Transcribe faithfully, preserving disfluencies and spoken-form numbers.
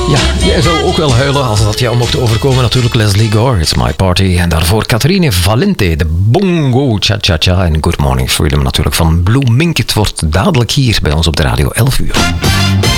Ja, jij zou ook wel huilen als dat jou mocht overkomen. Natuurlijk Leslie Gore, It's My Party. En daarvoor Catherine Valente, de Bongo Cha-Cha-Cha. En Good Morning Freedom natuurlijk van Blue Mink. Het wordt dadelijk hier bij ons op de radio elf uur.